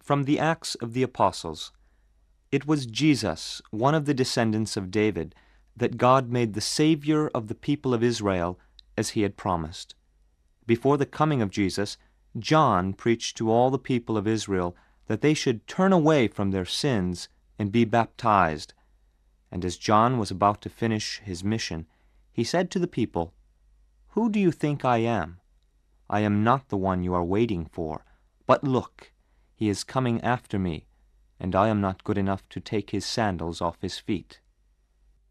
From the Acts of the Apostles. It was Jesus, one of the descendants of David, that God made the Savior of the people of Israel, as he had promised. Before the coming of Jesus, John preached to all the people of Israel that they should turn away from their sins and be baptized. And as John was about to finish his mission, he said to the people, "Who do you think I am? I am not the one you are waiting for, but look, he is coming after me, and I am not good enough to take his sandals off his feet."